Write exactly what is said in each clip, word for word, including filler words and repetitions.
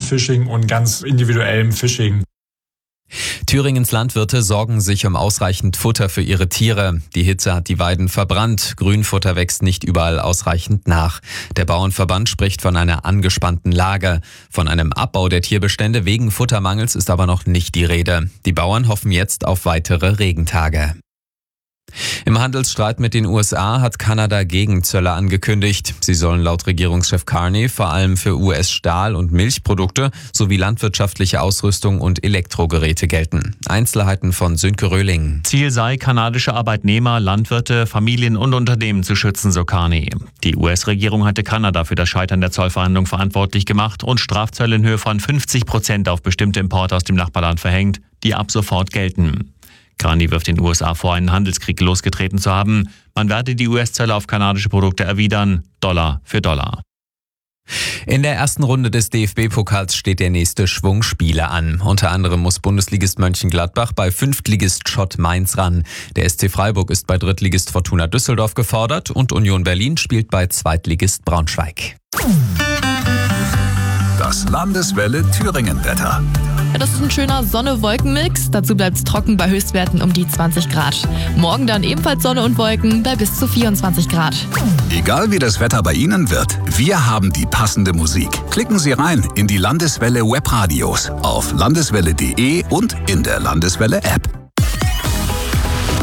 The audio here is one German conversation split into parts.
Fishing und ganz individuellem Fishing. Thüringens Landwirte sorgen sich um ausreichend Futter für ihre Tiere. Die Hitze hat die Weiden verbrannt. Grünfutter wächst nicht überall ausreichend nach. Der Bauernverband spricht von einer angespannten Lage. Von einem Abbau der Tierbestände wegen Futtermangels ist aber noch nicht die Rede. Die Bauern hoffen jetzt auf weitere Regentage. Im Handelsstreit mit den U S A hat Kanada Gegenzölle angekündigt. Sie sollen laut Regierungschef Carney vor allem für U S-Stahl- und Milchprodukte sowie landwirtschaftliche Ausrüstung und Elektrogeräte gelten. Einzelheiten von Sönke Röhling. Ziel sei, kanadische Arbeitnehmer, Landwirte, Familien und Unternehmen zu schützen, so Carney. Die U S-Regierung hatte Kanada für das Scheitern der Zollverhandlungen verantwortlich gemacht und Strafzölle in Höhe von fünfzig Prozent auf bestimmte Importe aus dem Nachbarland verhängt, die ab sofort gelten. Carney wirft den U S A vor, einen Handelskrieg losgetreten zu haben. Man werde die U S-Zölle auf kanadische Produkte erwidern, Dollar für Dollar. In der ersten Runde des D F B-Pokals steht der nächste Schwung Spiele an. Unter anderem muss Bundesligist Mönchengladbach bei Fünftligist Schott Mainz ran. Der S C Freiburg ist bei Drittligist Fortuna Düsseldorf gefordert und Union Berlin spielt bei Zweitligist Braunschweig. Das Landeswelle Thüringen-Wetter. Ja, das ist ein schöner Sonne-Wolken-Mix. Dazu bleibt es trocken bei Höchstwerten um die zwanzig Grad. Morgen dann ebenfalls Sonne und Wolken bei bis zu vierundzwanzig Grad. Egal wie das Wetter bei Ihnen wird, wir haben die passende Musik. Klicken Sie rein in die Landeswelle Webradios auf landeswelle punkt de und in der Landeswelle App.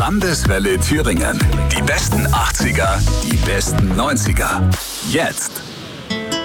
Landeswelle Thüringen. Die besten achtziger, die besten neunziger. Jetzt.